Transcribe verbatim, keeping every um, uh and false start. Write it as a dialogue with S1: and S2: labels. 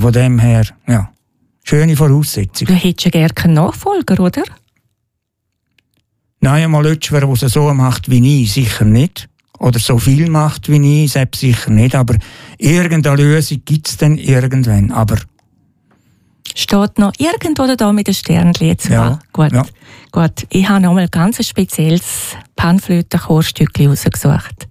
S1: Von dem her, ja, schöne Voraussetzungen.
S2: Du hättest ja gerne keinen Nachfolger, oder?
S1: Nein, einmal jemand, der es so macht wie ich, sicher nicht. Oder so viel macht wie ich, selbst sicher nicht. Aber irgendeine Lösung gibt es dann irgendwann. Aber
S2: steht noch irgendwo da mit den Sternchen jetzt
S1: ja,
S2: gut.
S1: Ja.
S2: Gut, ich habe noch mal ein ganz spezielles Panflöten-Chorstückchen rausgesucht.